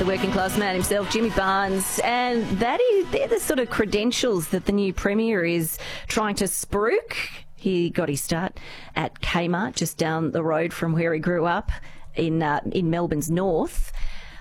the working class man himself, Jimmy Barnes, and they're the sort of credentials that the new Premier is trying to spruik. He got his start at Kmart, just down the road from where he grew up in Melbourne's north.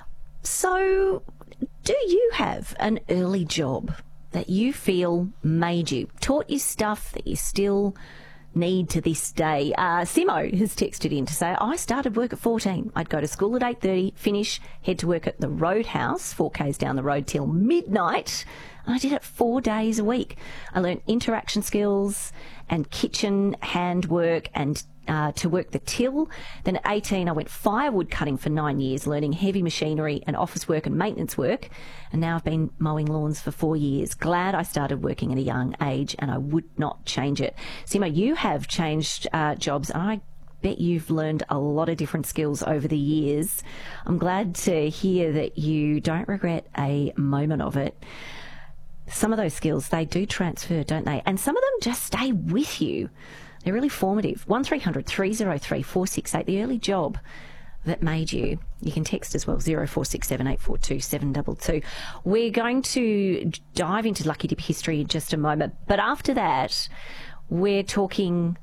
So, do you have an early job that you feel made you, taught you stuff that you still need to this day? Simo has texted in to say, I started work at 14. I'd go to school at 8:30, finish, head to work at the Roadhouse, 4Ks down the road till midnight. And I did it 4 days a week. I learned interaction skills and kitchen handwork and to work the till. Then at 18, I went firewood cutting for 9 years, learning heavy machinery and office work and maintenance work. And now I've been mowing lawns for 4 years. Glad I started working at a young age, and I would not change it. Simo, you have changed jobs, and I bet you've learned a lot of different skills over the years. I'm glad to hear that you don't regret a moment of it. Some of those skills, they do transfer, don't they? And some of them just stay with you. They're really formative. 1300 303 468, the early job that made you. You can text as well, 0467 842 722. We're going to dive into Lucky Dip history in just a moment. But after that, we're going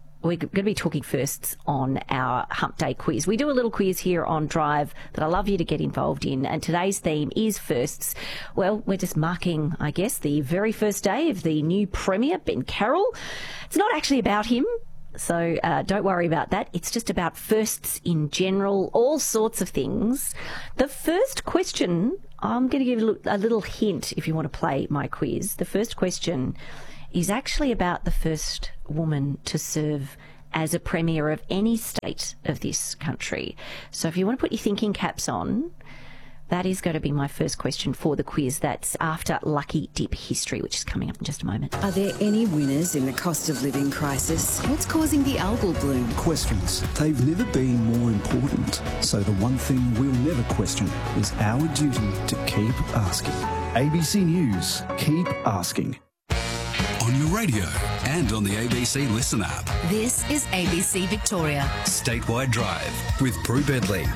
to be talking firsts on our Hump Day quiz. We do a little quiz here on Drive that I love you to get involved in, and today's theme is firsts. Well, we're just marking, I guess, the very first day of the new Premier, Ben Carroll. It's not actually about him, so don't worry about that. It's just about firsts in general, all sorts of things. The first question, I'm going to give a little hint if you want to play my quiz. The first question is actually about the first woman to serve as a Premier of any state of this country. So if you want to put your thinking caps on, that is going to be my first question for the quiz. That's after Lucky Dip history, which is coming up in just a moment. Are there any winners in the cost of living crisis? What's causing the algal bloom? Questions. They've never been more important. So the one thing we'll never question is our duty to keep asking. ABC News. Keep asking. On your radio and on the ABC Listen app. This is ABC Victoria. Statewide Drive with Prue Bedley.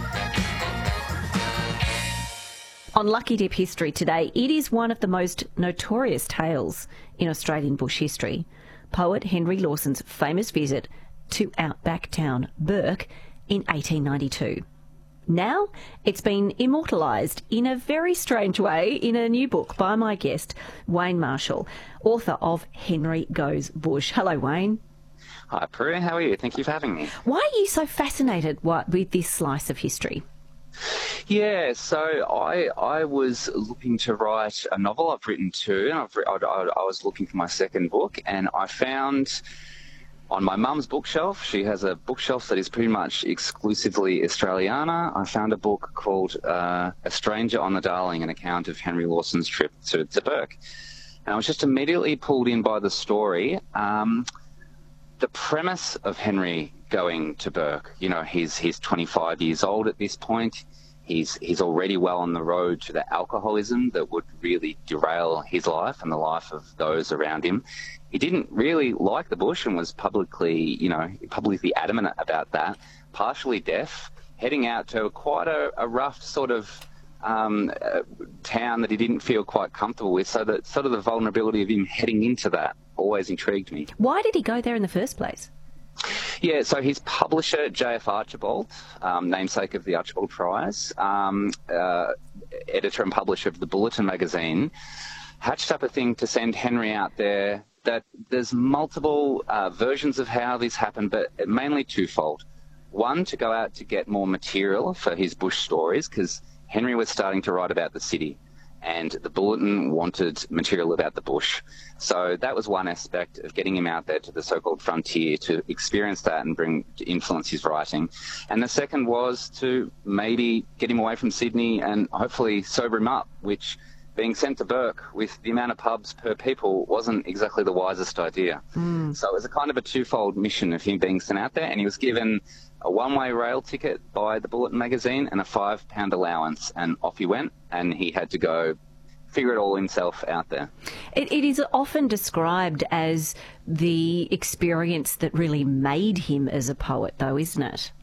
On Lucky Dip history today, it is one of the most notorious tales in Australian bush history. Poet Henry Lawson's famous visit to outback town Bourke in 1892. Now, it's been immortalised in a very strange way in a new book by my guest, Wayne Marshall, author of Henry Goes Bush. Hello, Wayne. Hi, Prue. How are you? Thank you for having me. Why are you so fascinated with this slice of history? Yeah, so I was looking to write a novel. I've written two, and I was looking for my second book, and I found on my mum's bookshelf, she has a bookshelf that is pretty much exclusively Australiana. I found a book called A Stranger on the Darling, an account of Henry Lawson's trip to Bourke. And I was just immediately pulled in by the story. The premise of Henry going to Bourke, you know, he's 25 years old at this point. He's already well on the road to the alcoholism that would really derail his life and the life of those around him. He didn't really like the bush and was publicly adamant about that. Partially deaf, heading out to quite a rough sort of town that he didn't feel quite comfortable with. So that sort of the vulnerability of him heading into that always intrigued me. Why did he go there in the first place? Yeah, so his publisher, J.F. Archibald, namesake of the Archibald Prize, editor and publisher of the Bulletin magazine, hatched up a thing to send Henry out there. That there's multiple versions of how this happened, but mainly twofold. One, to go out to get more material for his bush stories, because Henry was starting to write about the city, and the Bulletin wanted material about the bush. So that was one aspect of getting him out there to the so-called frontier to experience that and to influence his writing. And the second was to maybe get him away from Sydney and hopefully sober him up, which, being sent to Bourke with the amount of pubs per people, wasn't exactly the wisest idea. So it was a kind of a twofold mission of him being sent out there, and he was given a one-way rail ticket by the Bulletin magazine and a £5 allowance, and off he went, and he had to go figure it all himself out there. It is often described as the experience that really made him as a poet, though, isn't it?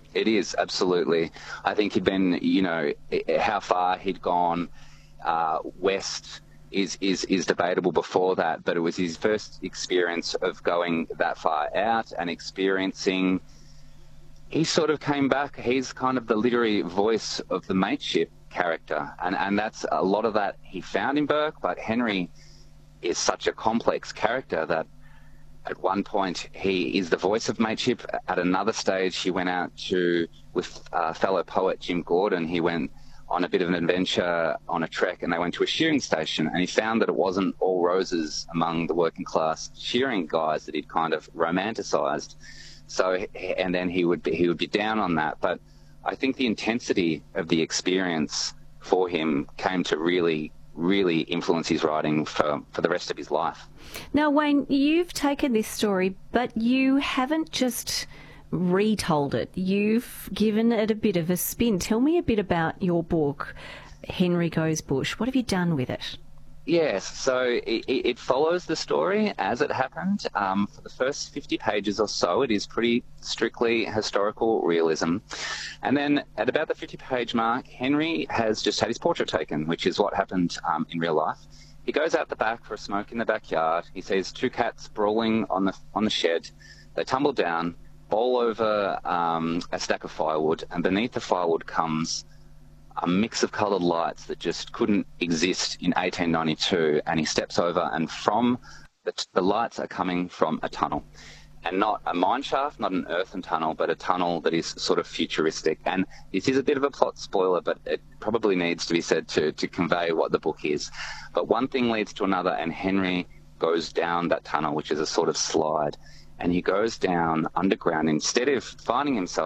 It is, absolutely. I think he'd been, how far he'd gone west is debatable before that, but it was his first experience of going that far out and experiencing. He sort of came back. He's kind of the literary voice of the mateship character, and that's a lot of that he found in Burke, but Henry is such a complex character that at one point he is the voice of mateship. At another stage he went out with fellow poet Jim Gordon, he went on a bit of an adventure on a trek, and they went to a shearing station, and he found that it wasn't all roses among the working class shearing guys that he'd kind of romanticised. So, and then he would be down on that. But I think the intensity of the experience for him came to really, really influence his writing for the rest of his life. Now, Wayne, you've taken this story, but you haven't just retold it. You've given it a bit of a spin. Tell me a bit about your book, Henry Goes Bush. What have you done with it? Yes, so it follows the story as it happened. For the first 50 pages or so, it is pretty strictly historical realism. And then at about the 50-page mark, Henry has just had his portrait taken, which is what happened in real life. He goes out the back for a smoke in the backyard. He sees two cats brawling on the shed. They tumble down, bowl over a stack of firewood, and beneath the firewood comes a mix of coloured lights that just couldn't exist in 1892, and he steps over, and from the lights are coming from a tunnel, and not a mine shaft, not an earthen tunnel, but a tunnel that is sort of futuristic. And this is a bit of a plot spoiler, but it probably needs to be said to convey what the book is. But one thing leads to another, and Henry goes down that tunnel, which is a sort of slide, and he goes down underground. Instead of finding himself